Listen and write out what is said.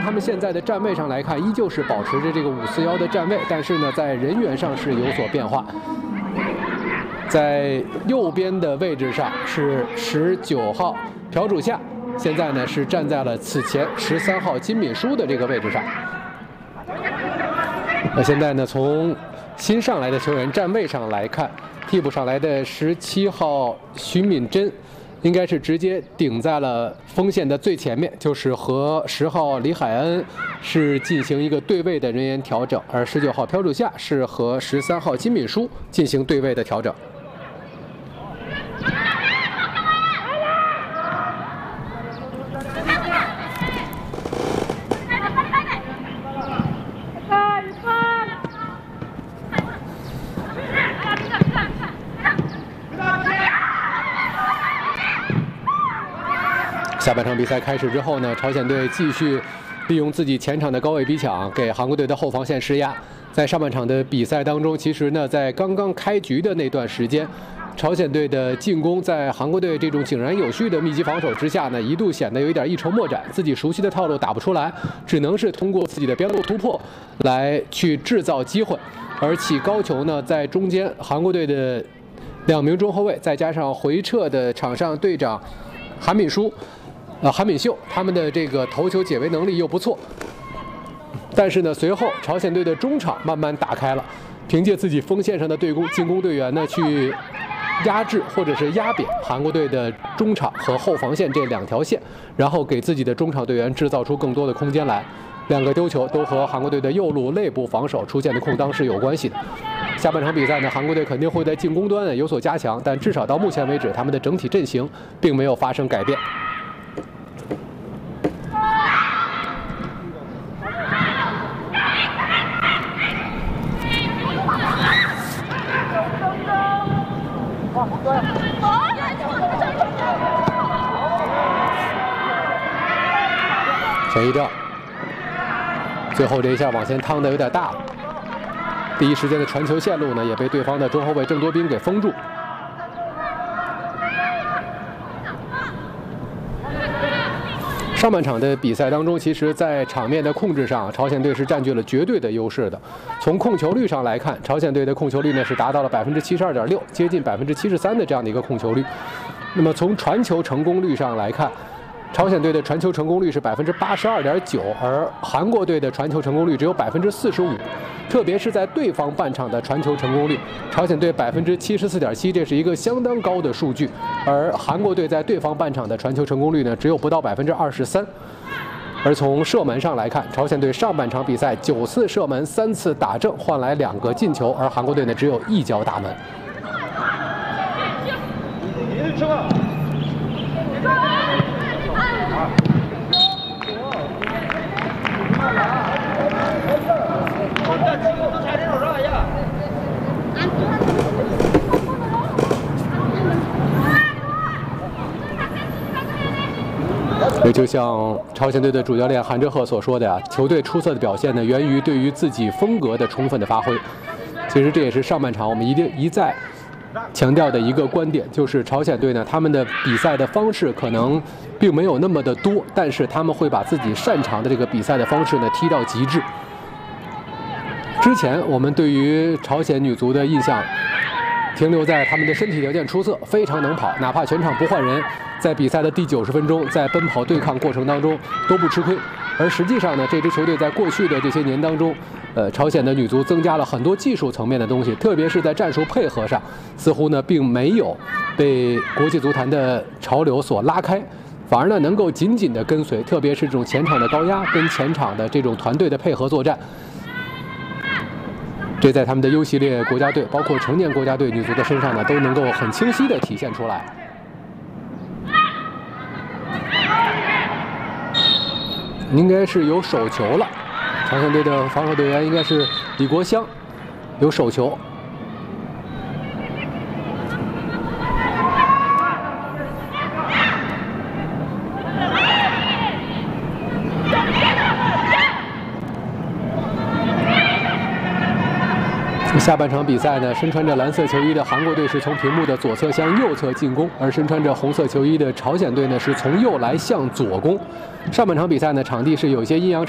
他们现在的站位上来看，依旧是保持着这个541的站位，但是呢，在人员上是有所变化。在右边的位置上是19号朴主夏，现在呢是站在了此前13号金敏书的这个位置上。那现在呢，从新上来的球员站位上来看，替补上来的17号徐敏珍，应该是直接顶在了锋线的最前面，就是和10号李海恩是进行一个对位的人员调整，而19号朴主夏是和13号金敏书进行对位的调整。下半场比赛开始之后呢，朝鲜队继续利用自己前场的高位逼抢，给韩国队的后防线施压。在上半场的比赛当中，其实呢，在刚刚开局的那段时间，朝鲜队的进攻在韩国队这种井然有序的密集防守之下呢，一度显得有一点一筹莫展，自己熟悉的套路打不出来，只能是通过自己的边路突破来去制造机会。而起高球呢，在中间韩国队的2名中后卫，再加上回撤的场上队长韩敏秀，他们的这个头球解围能力又不错。但是呢，随后朝鲜队的中场慢慢打开了，凭借自己锋线上的进攻队员呢，去压制或者是压扁韩国队的中场和后防线这2条线，然后给自己的中场队员制造出更多的空间来。2个丢球都和韩国队的右路内部防守出现的空当是有关系的。下半场比赛呢，韩国队肯定会在进攻端有所加强，但至少到目前为止，他们的整体阵型并没有发生改变。陈一正，最后这一下往前趟的有点大了，第一时间的传球线路呢也被对方的中后卫郑多彬给封住。上半场的比赛当中，其实在场面的控制上，朝鲜队是占据了绝对的优势的。从控球率上来看，朝鲜队的控球率呢是达到了72.6%，接近73%的这样的一个控球率。那么从传球成功率上来看，朝鲜队的传球成功率是82.9%，而韩国队的传球成功率只有45%。特别是在对方半场的传球成功率，朝鲜队74.7%，这是一个相当高的数据。而韩国队在对方半场的传球成功率呢，只有不到23%。而从射门上来看，朝鲜队上半场比赛9次射门3次打正，换来2个进球，而韩国队呢只有1脚打门。也就像朝鲜队的主教练韩哲赫所说的呀，球队出色的表现呢，源于对于自己风格的充分的发挥。其实这也是上半场我们一再强调的一个观点，就是朝鲜队呢，他们的比赛的方式可能并没有那么的多，但是他们会把自己擅长的这个比赛的方式呢踢到极致。之前我们对于朝鲜女足的印象停留在他们的身体条件出色，非常能跑，哪怕全场不换人，在比赛的第90分钟，在奔跑对抗过程当中都不吃亏。而实际上呢，这支球队在过去的这些年当中，朝鲜的女足增加了很多技术层面的东西，特别是在战术配合上，似乎呢并没有被国际足坛的潮流所拉开，反而呢能够紧紧的跟随，特别是这种前场的高压跟前场的这种团队的配合作战。这在他们的优系列国家队，包括成年国家队女足的身上呢，都能够很清晰地体现出来。应该是有手球了，朝鲜队的防守队员应该是李国香，有手球。下半场比赛呢，身穿着蓝色球衣的韩国队是从屏幕的左侧向右侧进攻，而身穿着红色球衣的朝鲜队呢是从右来向左攻。上半场比赛呢，场地是有些阴阳。